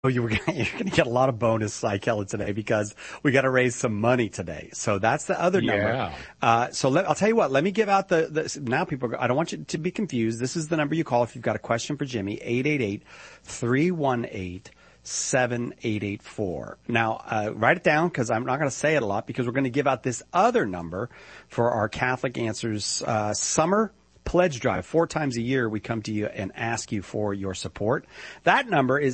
Oh, you're going to get a lot of bonus, Kelly, today because we got to raise some money today. So that's the other number. I'll tell you what, let me give out now people, I don't want you to be confused. This is the number you call if you've got a question for Jimmy, 888-318-7884. Now, write it down because I'm not going to say it a lot because we're going to give out this other number for our Catholic Answers, summer pledge drive. 4 times a year we come to you and ask you for your support. That number is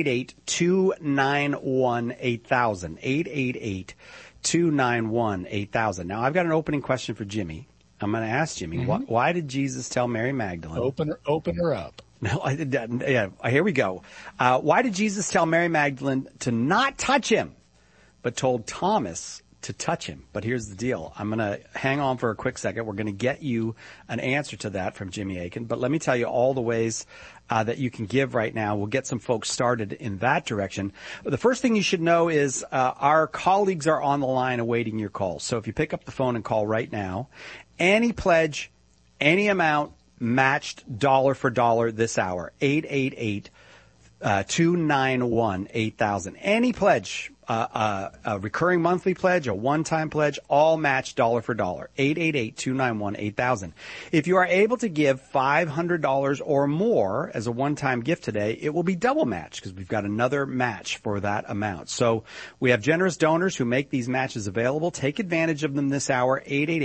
888-291-8000. 888-291-8000. Now I've got an opening question for Jimmy. I'm going to ask Jimmy, why did Jesus tell Mary Magdalene? Open her up. No, here we go. Why did Jesus tell Mary Magdalene to not touch him, but told Thomas to touch him? But here's the deal. I'm going to hang on for a quick second. We're going to get you an answer to that from Jimmy Akin. But let me tell you all the ways that you can give right now. We'll get some folks started in that direction. The first thing you should know is our colleagues are on the line awaiting your call. So if you pick up the phone and call right now, any pledge, any amount, matched dollar for dollar this hour. 888-291-8000. Any pledge, a recurring monthly pledge, a one-time pledge, all matched dollar for dollar. 888-291-8000. If you are able to give $500 or more as a one-time gift today, it will be double matched because we've got another match for that amount. So we have generous donors who make these matches available. Take advantage of them this hour.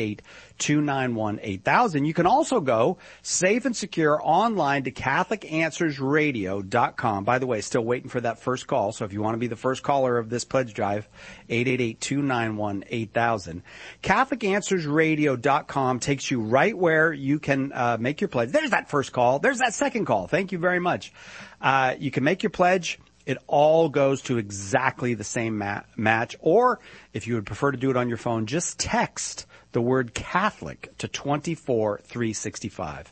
888-291-8000. You can also go safe and secure online to CatholicAnswersRadio.com. By the way, still waiting for that first call. So if you want to be the first caller of this pledge drive, 888-291-8000. CatholicAnswersRadio.com takes you right where you can make your pledge. There's that first call. There's that second call. Thank you very much. You can make your pledge. It all goes to exactly the same match. Or if you would prefer to do it on your phone, just text the word Catholic to 24365.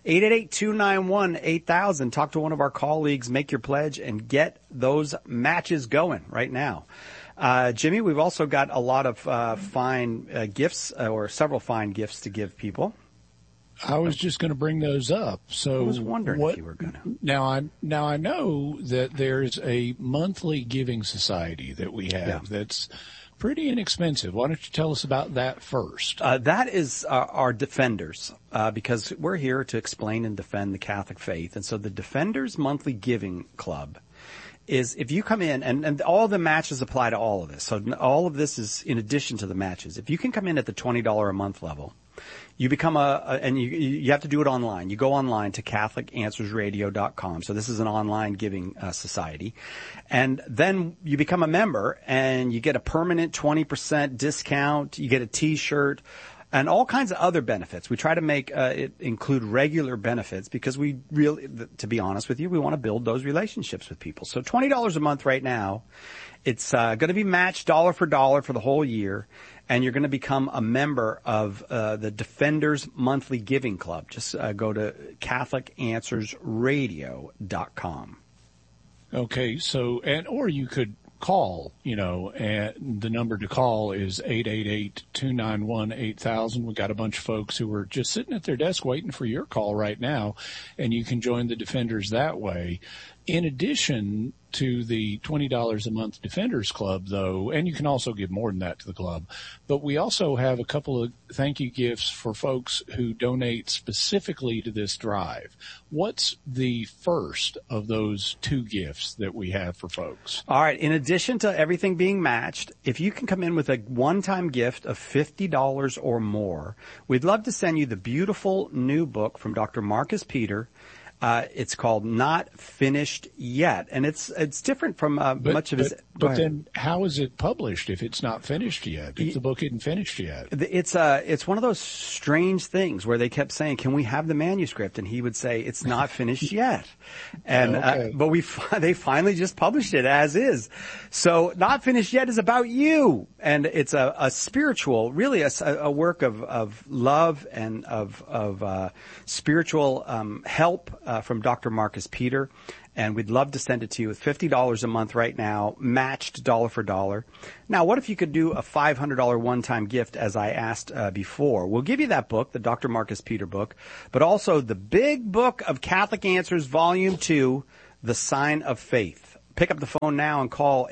888-291-8000. Talk to one of our colleagues, make your pledge, and get those matches going right now. Jimmy, we've also got a lot of fine gifts, or several fine gifts to give people. I was just going to bring those up. So I was wondering if you were going to. Now I know that there's a monthly giving society that we have that's pretty inexpensive. Why don't you tell us about that first? That is our Defenders, because we're here to explain and defend the Catholic faith. And so the Defenders Monthly Giving Club is, if you come in, and all the matches apply to all of this. So all of this is in addition to the matches. If you can come in at the $20 a month level, you become and you have to do it online. You go online to CatholicAnswersRadio.com. So this is an online giving society. And then you become a member and you get a permanent 20% discount. You get a t-shirt and all kinds of other benefits. We try to make it include regular benefits because we really, to be honest with you, we want to build those relationships with people. So $20 a month right now. It's going to be matched dollar for dollar for the whole year. And you're going to become a member of the Defenders Monthly Giving Club. Just go to CatholicAnswersRadio.com. Okay, so or you could call, and the number to call is 888-291-8000. We got a bunch of folks who are just sitting at their desk waiting for your call right now, and you can join the Defenders that way. In addition to the $20 a month Defenders Club, though, and you can also give more than that to the club, but we also have a couple of thank you gifts for folks who donate specifically to this drive. What's the first of those two gifts that we have for folks? All right. In addition to everything being matched, if you can come in with a one-time gift of $50 or more, we'd love to send you the beautiful new book from Dr. Marcus Peter. It's called Not Finished Yet, and it's different from much of his. But then, how is it published if it's not finished yet? If the book isn't finished yet, it's one of those strange things where they kept saying, "Can we have the manuscript?" And he would say, "It's not finished yet." And but they finally just published it as is. So, Not Finished Yet is about you, and it's a spiritual, really a work of love and of spiritual help. From Dr. Marcus Peter, and we'd love to send it to you with $50 a month right now, matched dollar for dollar. Now, what if you could do a $500 one-time gift, as I asked before? We'll give you that book, the Dr. Marcus Peter book, but also the big book of Catholic Answers, Volume 2, The Sign of Faith. pick up the phone now and call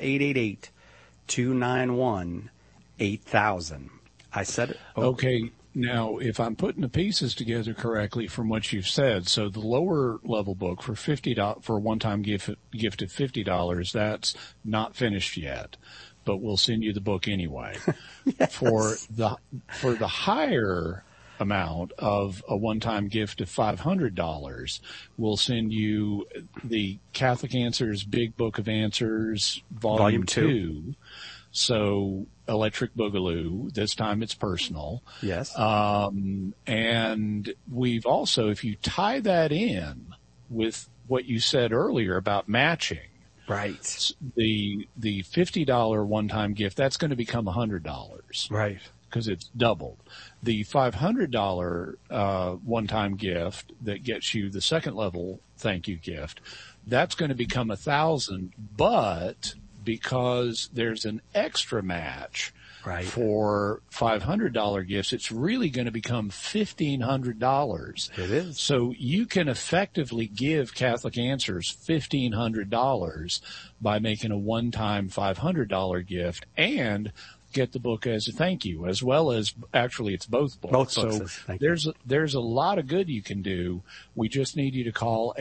888-291-8000. I said it. Oh. Okay. Now, if I'm putting the pieces together correctly from what you've said, so the lower level book for $50 for a one-time gift of $50, that's not finished yet, but we'll send you the book anyway. Yes. For the higher amount of a one-time gift of $500, we'll send you the Catholic Answers Big Book of Answers Volume 2. So Electric Boogaloo, this time it's personal. Yes. And we've also, if you tie that in with what you said earlier about matching. Right. The $50 one-time gift, that's going to become $100. Right. Because it's doubled. The $500 one-time gift that gets you the second level thank you gift, that's going to become $1,000, but because there's an extra match for $500 gifts, it's really going to become $1,500. It is. So you can effectively give Catholic Answers $1,500 by making a one-time $500 gift and get the book as a thank you, as well as actually it's both books. Both so books. There's a lot of good you can do. We just need you to call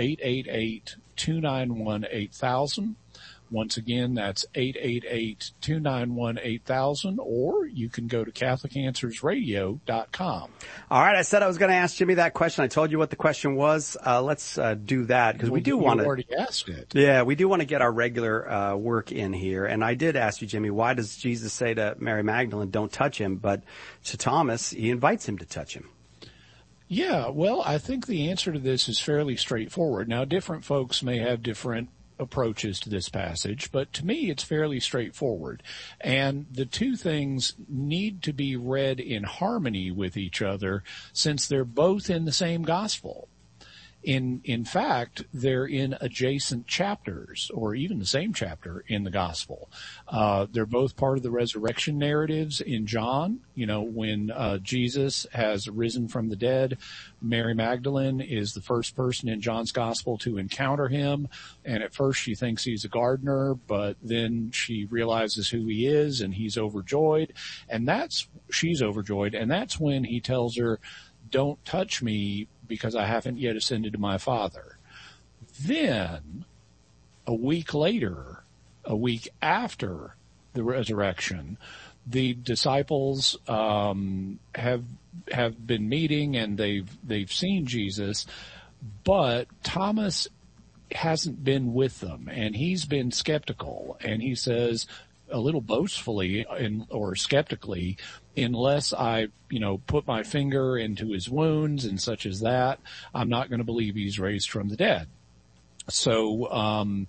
888-291-8000. Once again, that's 888-291-8000, or you can go to CatholicAnswersRadio.com. All right. I said I was going to ask Jimmy that question. I told you what the question was. Let's do that because we do want to. You already asked it. Yeah, we do want to get our regular work in here. And I did ask you, Jimmy, why does Jesus say to Mary Magdalene, don't touch him? But to Thomas, he invites him to touch him. Yeah, well, I think the answer to this is fairly straightforward. Now, different folks may have different approaches to this passage, but to me it's fairly straightforward. And the two things need to be read in harmony with each other since they're both in the same gospel. In fact, they're in adjacent chapters or even the same chapter in the gospel. They're both part of the resurrection narratives in John. You know, when Jesus has risen from the dead, Mary Magdalene is the first person in John's gospel to encounter him. And at first she thinks he's a gardener, but then she realizes who he is and he's overjoyed. And she's overjoyed. And that's when he tells her, don't touch me because I haven't yet ascended to my Father. Then, a week later, a week after the resurrection, the disciples have been meeting and they've seen Jesus, but Thomas hasn't been with them, and he's been skeptical, and he says a little boastfully or skeptically, unless I, put my finger into his wounds and such as that, I'm not going to believe he's raised from the dead. So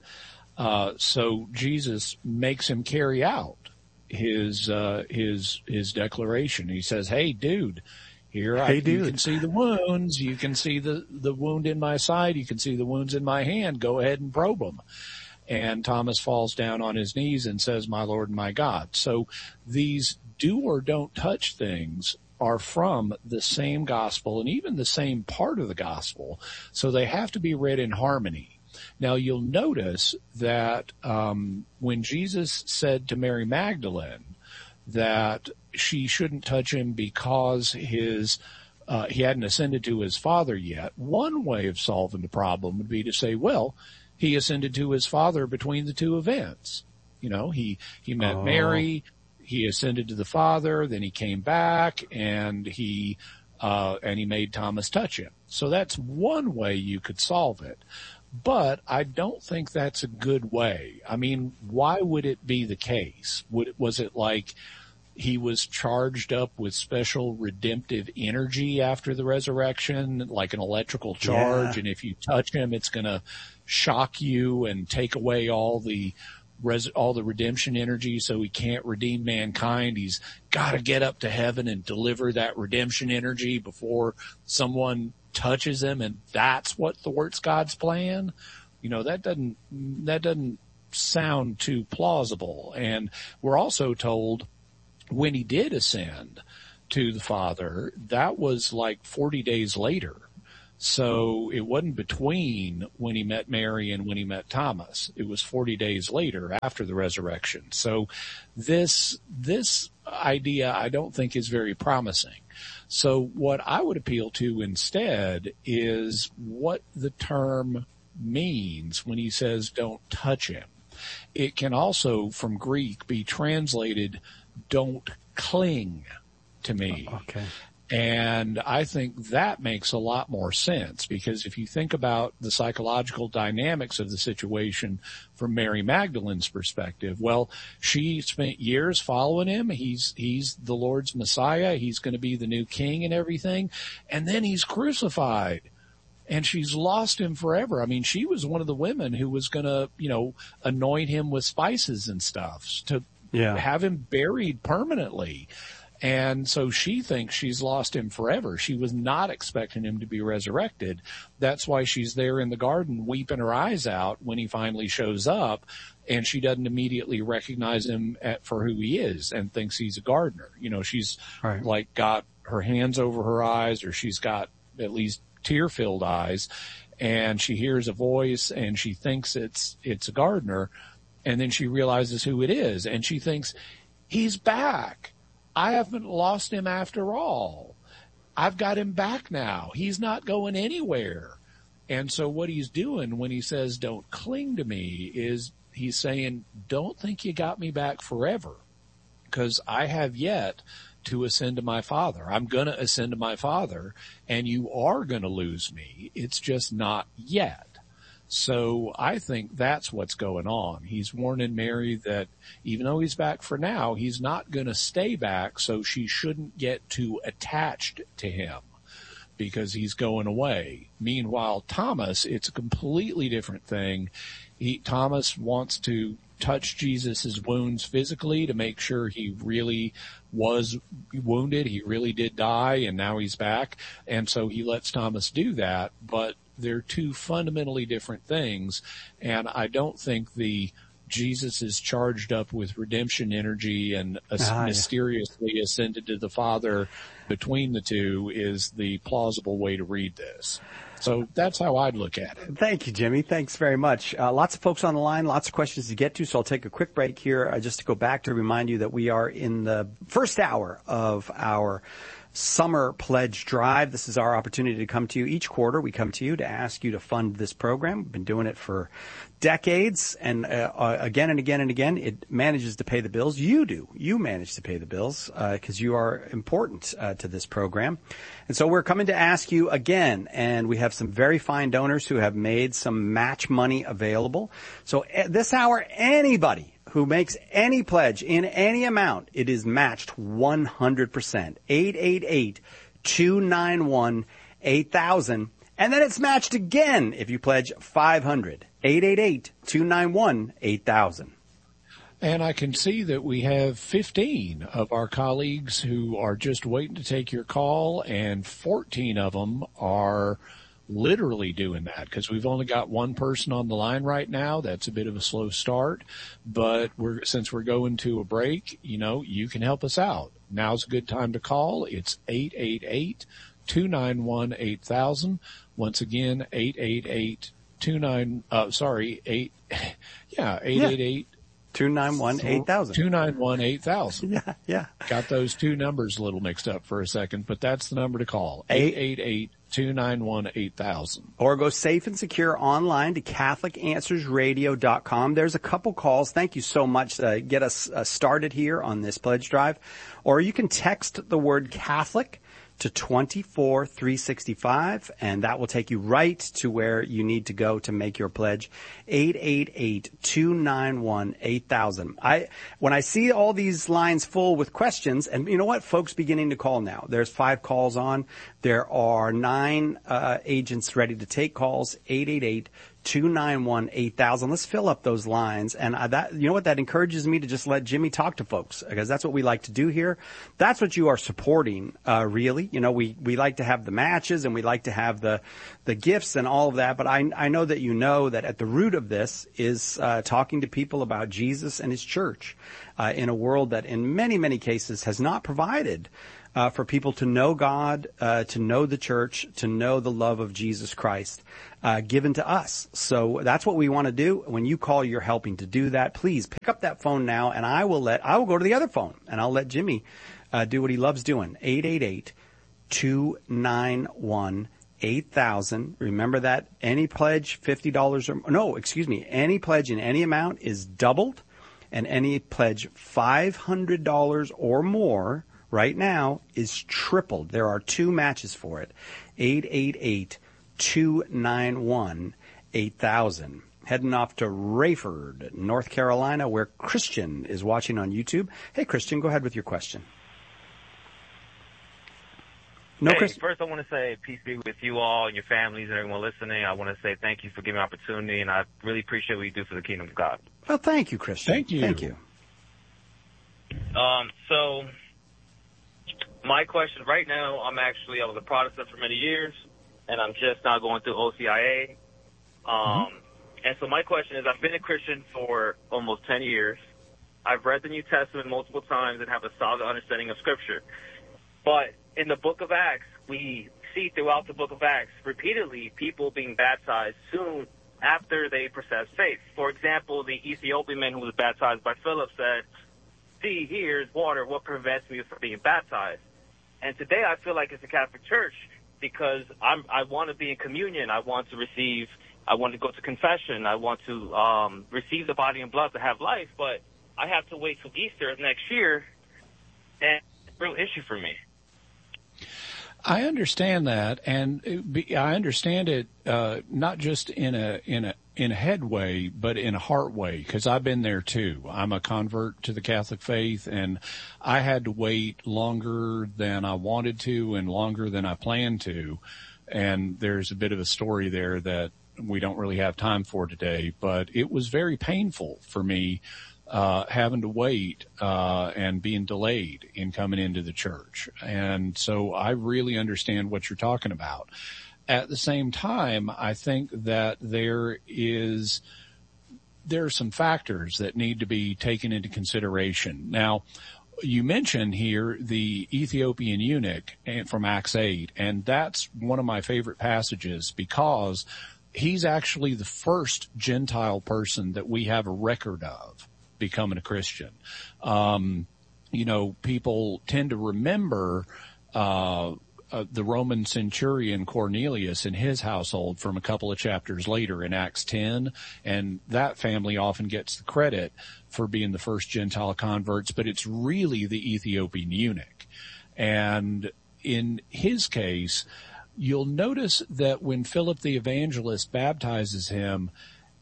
Jesus makes him carry out his declaration. He says, "Hey, dude, you can see the wounds. You can see the wound in my side. You can see the wounds in my hand. Go ahead and probe them." And Thomas falls down on his knees and says, "My Lord and my God." So these do or don't touch things are from the same gospel and even the same part of the gospel. So they have to be read in harmony. Now you'll notice that when Jesus said to Mary Magdalene that she shouldn't touch him because he hadn't ascended to his Father yet, one way of solving the problem would be to say, well, he ascended to his Father between the two events. He met Mary, he ascended to the Father, then he came back and he made Thomas touch him. So that's one way you could solve it. But I don't think that's a good way. I mean, why would it be the case? Was it like he was charged up with special redemptive energy after the resurrection, like an electrical charge, and if you touch him, it's going to shock you and take away all the redemption energy, so he can't redeem mankind? He's got to get up to heaven and deliver that redemption energy before someone touches him, and that's what thwarts God's plan. That doesn't sound too plausible. And we're also told when he did ascend to the Father, that was like 40 days later. So it wasn't between when he met Mary and when he met Thomas. It was 40 days later after the resurrection. So this idea I don't think is very promising. So what I would appeal to instead is what the term means when he says don't touch him. It can also, from Greek, be translated don't cling to me. Okay. And I think that makes a lot more sense, because if you think about the psychological dynamics of the situation from Mary Magdalene's perspective, well, she spent years following him. He's the Lord's Messiah. He's going to be the new king and everything. And then he's crucified. And she's lost him forever. I mean, she was one of the women who was going to, anoint him with spices and stuff to have him buried permanently. And so she thinks she's lost him forever. She was not expecting him to be resurrected. That's why she's there in the garden weeping her eyes out when he finally shows up, and she doesn't immediately recognize him for who he is and thinks he's a gardener. She's like got her hands over her eyes, or she's got at least tear-filled eyes, and she hears a voice and she thinks it's a gardener, and then she realizes who it is, and she thinks, he's back. I haven't lost him after all. I've got him back now. He's not going anywhere. And so what he's doing when he says don't cling to me is he's saying, don't think you got me back forever, because I have yet to ascend to my Father. I'm going to ascend to my Father, and you are going to lose me. It's just not yet. So I think that's what's going on. He's warning Mary that even though he's back for now, he's not going to stay back, so she shouldn't get too attached to him because he's going away. Meanwhile, Thomas, it's a completely different thing. Thomas wants to touch Jesus' wounds physically to make sure he really was wounded. He really did die, and now he's back. And so he lets Thomas do that, but they're two fundamentally different things. And I don't think Jesus is charged up with redemption energy and mysteriously ascended to the Father between the two is the plausible way to read this. So that's how I'd look at it. Thank you, Jimmy. Thanks very much. Lots of folks on the line, lots of questions to get to, so I'll take a quick break here just to go back to remind you that we are in the first hour of our Summer Pledge Drive. This is our opportunity to come to you each quarter. We come to you to ask you to fund this program. We've been doing it for decades, and again and again and again, it manages to pay the bills. You do. You manage to pay the bills because you are important to this program. And so we're coming to ask you again, and we have some very fine donors who have made some match money available. So this hour, anybody who makes any pledge in any amount, it is matched 100%. 888-291-8000. And then it's matched again if you pledge $500. 888-291-8000. And I can see that we have 15 of our colleagues who are just waiting to take your call, and 14 of them are literally doing that because we've only got one person on the line right now. That's a bit of a slow start, but since we're going to a break, you can help us out. Now's a good time to call. It's 888-291-8000. Once again, 888-291-8000. 291-8000. Yeah. Got those two numbers a little mixed up for a second, but that's the number to call. 888-291-8000. Or go safe and secure online to CatholicAnswersRadio.com. There's a couple calls. Thank you so much to get us started here on this pledge drive. Or you can text the word Catholic to 24365, and that will take you right to where you need to go to make your pledge. 888-291-8000. When I see all these lines full with questions, and you know what, folks beginning to call now. There's 5 calls on. There are 9 agents ready to take calls. 888-291-8000. Let's fill up those lines. And that encourages me to just let Jimmy talk to folks, because that's what we like to do here. That's what you are supporting, really. We like to have the matches and we like to have the gifts and all of that. But I know that you know that at the root of this is talking to people about Jesus and his church in a world that in many, many cases has not provided for people to know God, to know the church, to know the love of Jesus Christ, given to us. So that's what we want to do. When you call, you're helping to do that. Please pick up that phone now, and I will go to the other phone, and I'll let Jimmy do what he loves doing. 888-291-8000. Remember that any pledge, $50 any pledge in any amount is doubled, and any pledge $500 or more right now is tripled. There are 2 matches for it. 888-291-8000. Heading off to Rayford, North Carolina, where Christian is watching on YouTube. Hey, Christian, go ahead with your question. No, hey, first I want to say peace be with you all and your families and everyone listening. I want to say thank you for giving me an opportunity, and I really appreciate what you do for the kingdom of God. Well, thank you, Christian. Thank you. Thank you. So my question right now, I was a Protestant for many years, and I'm just now going through OCIA. And so my question is, I've been a Christian for almost 10 years. I've read the New Testament multiple times and have a solid understanding of Scripture. But in the book of Acts, we see throughout the book of Acts repeatedly people being baptized soon after they profess faith. For example, the Ethiopian man who was baptized by Philip said, "See, here's water. What prevents me from being baptized?" And today I feel like it's the Catholic Church because I want to be in communion. I want to go to confession. I want to receive the body and blood to have life. But I have to wait till Easter of next year, and it's a real issue for me. I understand that, and I understand it not just in a head way, but in a heart way, because I've been there too. I'm a convert to the Catholic faith, and I had to wait longer than I wanted to and longer than I planned to. And there's a bit of a story there that we don't really have time for today, but it was very painful for me having to wait and being delayed in coming into the church. And so I really understand what you're talking about. At the same time, I think that there are some factors that need to be taken into consideration. Now, you mentioned here the Ethiopian eunuch from Acts 8, and that's one of my favorite passages because he's actually the first Gentile person that we have a record of becoming a Christian. People tend to remember the Roman centurion Cornelius and his household from a couple of chapters later in Acts 10, and that family often gets the credit for being the first Gentile converts, but it's really the Ethiopian eunuch. And in his case, you'll notice that when Philip the evangelist baptizes him,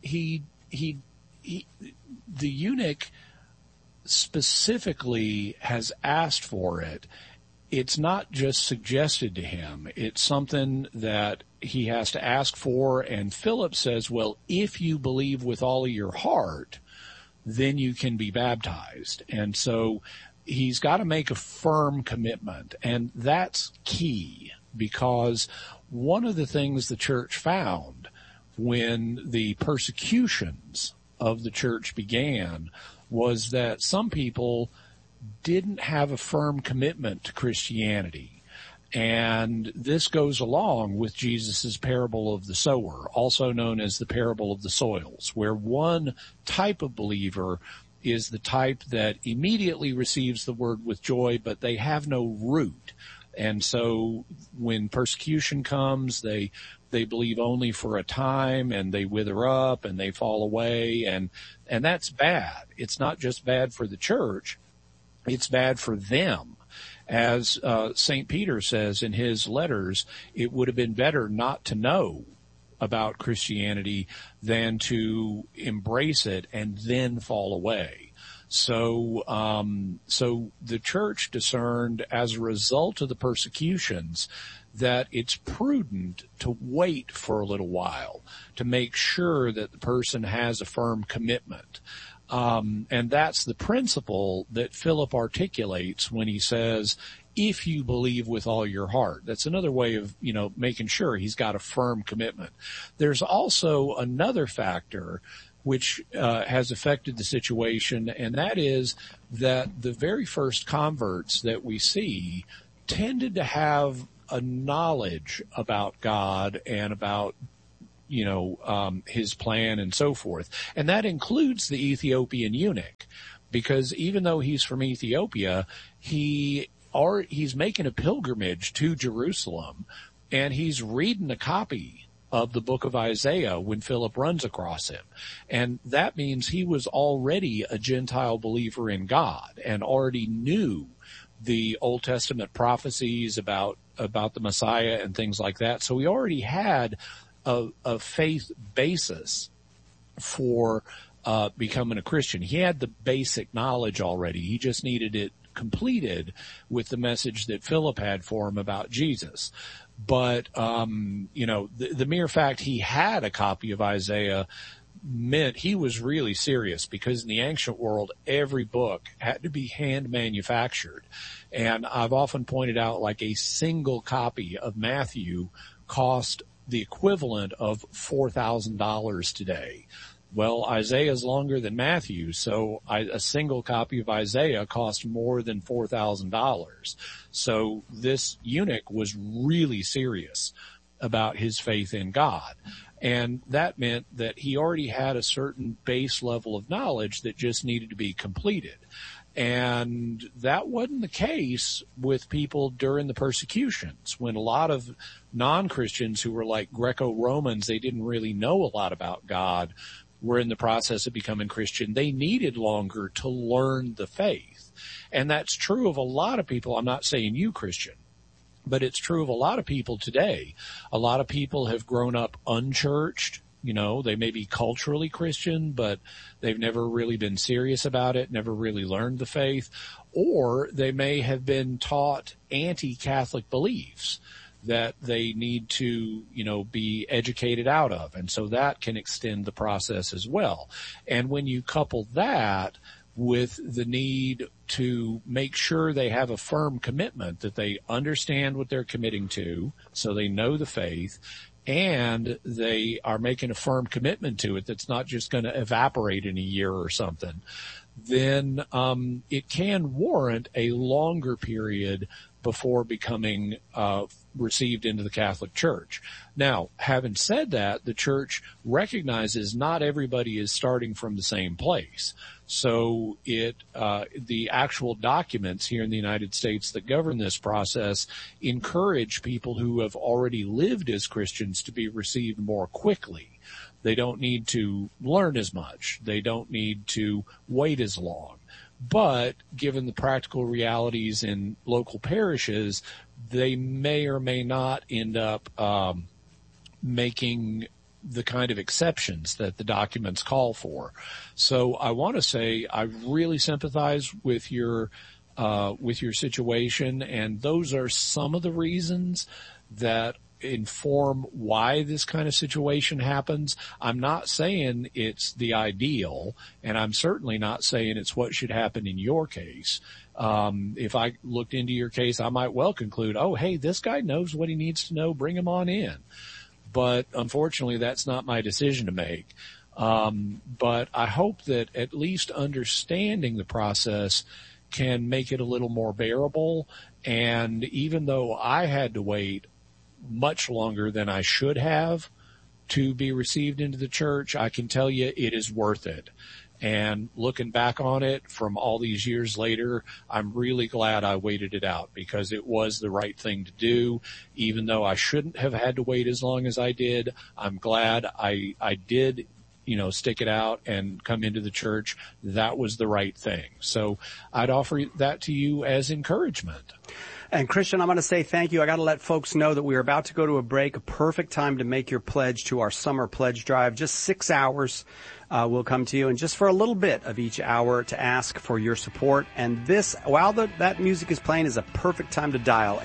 the eunuch specifically has asked for it. It's not just suggested to him. It's something that he has to ask for. And Philip says, well, if you believe with all of your heart, then you can be baptized. And so he's got to make a firm commitment. And that's key because one of the things the church found when the persecutions of the church began was that some people didn't have a firm commitment to Christianity. And this goes along with Jesus' parable of the sower, also known as the parable of the soils, where one type of believer is the type that immediately receives the word with joy, but they have no root. And so when persecution comes, they believe only for a time and they wither up and they fall away. And that's bad. It's not just bad for the church. It's bad for them. As St. Peter says in his letters, it would have been better not to know about Christianity than to embrace it and then fall away. So the church discerned as a result of the persecutions that it's prudent to wait for a little while to make sure that the person has a firm commitment. And that's the principle that Philip articulates when he says, if you believe with all your heart. That's another way of, making sure he's got a firm commitment. There's also another factor which has affected the situation, and that is that the very first converts that we see tended to have a knowledge about God and about his plan and so forth. And that includes the Ethiopian eunuch, because even though he's from Ethiopia, he's making a pilgrimage to Jerusalem, and he's reading a copy of the book of Isaiah when Philip runs across him. And that means he was already a Gentile believer in God and already knew the Old Testament prophecies about the Messiah and things like that. So he already had a faith basis for becoming a Christian. He had the basic knowledge already. He just needed it completed with the message that Philip had for him about Jesus. But the mere fact he had a copy of Isaiah meant he was really serious, because in the ancient world, every book had to be hand manufactured. And I've often pointed out, like, a single copy of Matthew cost the equivalent of $4,000 today. Well, Isaiah is longer than Matthew, so a single copy of Isaiah cost more than $4,000. So this eunuch was really serious about his faith in God. And that meant that he already had a certain base level of knowledge that just needed to be completed. And that wasn't the case with people during the persecutions, when a lot of non-Christians who were like Greco-Romans, they didn't really know a lot about God, were in the process of becoming Christian. They needed longer to learn the faith. And that's true of a lot of people. I'm not saying you, Christian, but it's true of a lot of people today. A lot of people have grown up unchurched. They may be culturally Christian, but they've never really been serious about it, never really learned the faith. Or they may have been taught anti-Catholic beliefs that they need to, be educated out of. And so that can extend the process as well. And when you couple that with the need to make sure they have a firm commitment, that they understand what they're committing to, so they know the faith, and they are making a firm commitment to it that's not just going to evaporate in a year or something, then it can warrant a longer period before becoming received into the Catholic Church. Now, having said that, the Church recognizes not everybody is starting from the same place. So the actual documents here in the United States that govern this process encourage people who have already lived as Christians to be received more quickly. They don't need to learn as much. They don't need to wait as long. But given the practical realities in local parishes, they may or may not end up making the kind of exceptions that the documents call for. So I want to say I really sympathize with your situation, and those are some of the reasons that inform why this kind of situation happens. I'm not saying it's the ideal, and I'm certainly not saying it's what should happen in your case. If I looked into your case, I might well conclude, oh, hey, this guy knows what he needs to know, bring him on in. But unfortunately, that's not my decision to make. But I hope that at least understanding the process can make it a little more bearable. And even though I had to wait much longer than I should have to be received into the church, I can tell you it is worth it. And looking back on it from all these years later, I'm really glad I waited it out, because it was the right thing to do. Even though I shouldn't have had to wait as long as I did, I'm glad I did, stick it out and come into the church. That was the right thing. So I'd offer that to you as encouragement. And Christian, I'm going to say thank you. I got to let folks know that we are about to go to a break, a perfect time to make your pledge to our summer pledge drive. Just 6 hours will come to you, and just for a little bit of each hour to ask for your support. And this, while that music is playing, is a perfect time to dial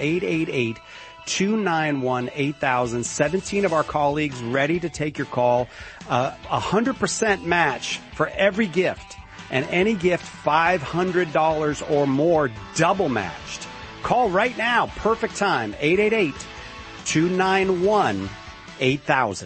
888-291-8000. 17 of our colleagues ready to take your call. 100% match for every gift, and any gift $500 or more, double matched. Call right now. Perfect time. 888-291-8000.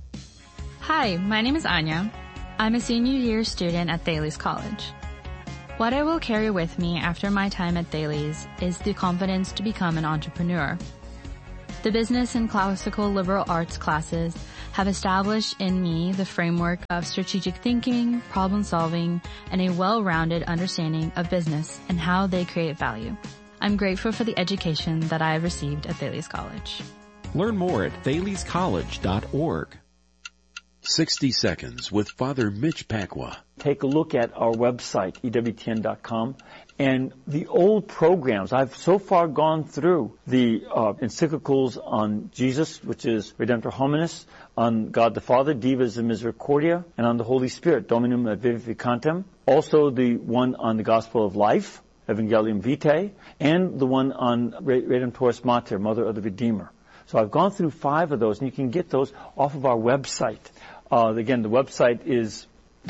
Hi, my name is Anya. I'm a senior year student at Thales College. What I will carry with me after my time at Thales is the confidence to become an entrepreneur. The business and classical liberal arts classes have established in me the framework of strategic thinking, problem solving, and a well-rounded understanding of business and how they create value. I'm grateful for the education that I have received at Thales College. Learn more at thalescollege.org. 60 Seconds with Father Mitch Pacwa. Take a look at our website, EWTN.com, and the old programs. I've so far gone through the encyclicals on Jesus, which is Redemptor Hominis, on God the Father, Divas and Misericordia, and on the Holy Spirit, Dominum et Vivificantem. Also the one on the Gospel of Life, Evangelium Vitae, and the one on Redemptoris Mater, Mother of the Redeemer. So I've gone through 5 of those, and you can get those off of our website. Again, the website is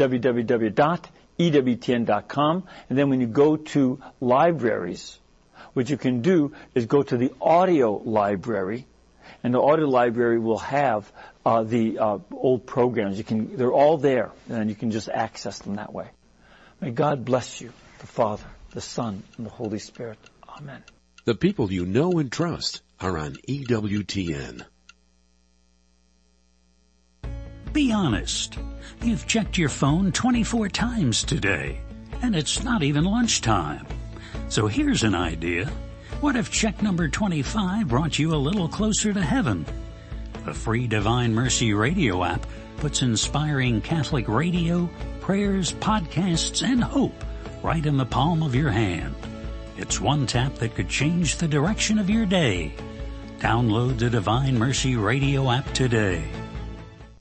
www.ewtn.com, and then when you go to libraries, what you can do is go to the audio library, and the audio library will have the old programs. They're all there, and you can just access them that way. May God bless you, the Father, the Son, and the Holy Spirit. Amen. The people you know and trust are on EWTN. Be honest. You've checked your phone 24 times today, and it's not even lunchtime. So here's an idea. What if check number 25 brought you a little closer to heaven? The free Divine Mercy radio app puts inspiring Catholic radio, prayers, podcasts, and hope right in the palm of your hand. It's one tap that could change the direction of your day. Download the Divine Mercy radio app today.